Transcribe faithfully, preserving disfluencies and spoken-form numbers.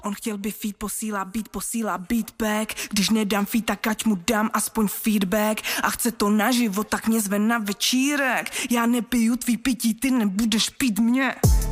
On chtěl by feed, posílá beat, posílá beatback. Když nedám feed, tak ať mu dám aspoň feedback. A chce to naživo, tak mě zve na večírek. Já nepiju tvý pití, ty nebudeš pít mě.